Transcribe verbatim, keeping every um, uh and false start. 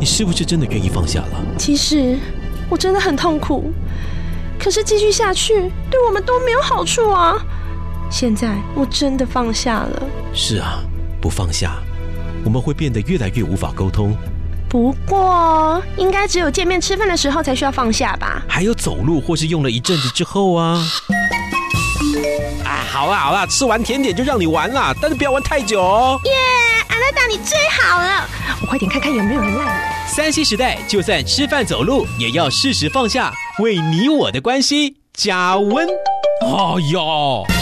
你是不是真的愿意放下了？ 其实我真的很痛苦，可是继续下去对我们都没有好处啊。现在我真的放下了。 是啊，不放下，我们会变得越来越无法沟通。 不过应该只有见面吃饭的时候才需要放下吧？ 还有走路或是用了一阵子之后啊。啊，好啦好啦，吃完甜点就让你玩啦，但是不要玩太久哦。 耶，阿娜达你最好了，我快点看看有没有人赖我。 三 C 时代，就算吃饭走路也要适时放下，为你我的关系加温。哎呦！